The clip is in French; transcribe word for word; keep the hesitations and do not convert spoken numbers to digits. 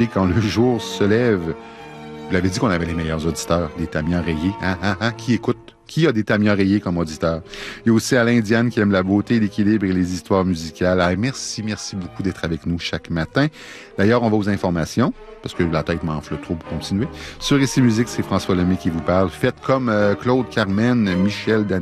quand le jour se lève. Vous l'avez dit qu'on avait les meilleurs auditeurs, des tamis enrayés. Hein, hein, hein? Qui écoute? Qui a des tamis enrayés comme auditeur? Il y a aussi Alain Diane qui aime la beauté, l'équilibre et les histoires musicales. Ah, merci, merci beaucoup d'être avec nous chaque matin. D'ailleurs, on va aux informations, parce que la tête m'enfle trop pour continuer. Sur Ici Musique, c'est François Lemay qui vous parle. Faites comme euh, Claude, Carmen, Michel, Daniel.